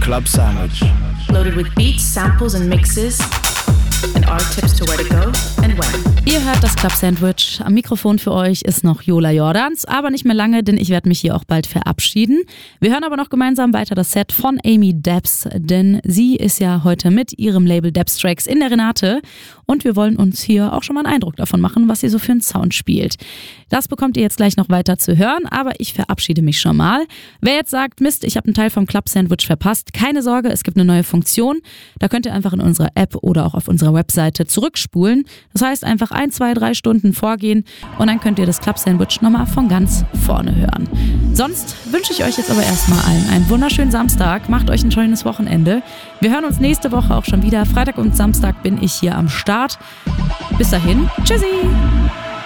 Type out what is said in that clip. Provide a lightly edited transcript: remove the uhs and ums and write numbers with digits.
Club Sandwich. Loaded with beats, samples and mixes and our tips to where to go and when. Ihr hört das Club Sandwich. Am Mikrofon für euch ist noch Jola Jordans, aber nicht mehr lange, denn ich werde mich hier auch bald verabschieden. Wir hören aber noch gemeinsam weiter das Set von Amy Debs, denn sie ist ja heute mit ihrem Label Debs Tracks in der Renate und wir wollen uns hier auch schon mal einen Eindruck davon machen, was sie so für einen Sound spielt. Das bekommt ihr jetzt gleich noch weiter zu hören, aber ich verabschiede mich schon mal. Wer jetzt sagt, Mist, ich habe einen Teil vom Club Sandwich verpasst, keine Sorge, es gibt eine neue Funktion. Da könnt ihr einfach in unserer App oder auch auf unserer Webseite zurückspulen. Das heißt, einfach 1, 2, 3 Stunden vorgehen und dann könnt ihr das Club Sandwich nochmal von ganz vorne hören. Sonst wünsche ich euch jetzt aber erstmal allen einen wunderschönen Samstag. Macht euch ein schönes Wochenende. Wir hören uns nächste Woche auch schon wieder. Freitag und Samstag bin ich hier am Start. Bis dahin, tschüssi!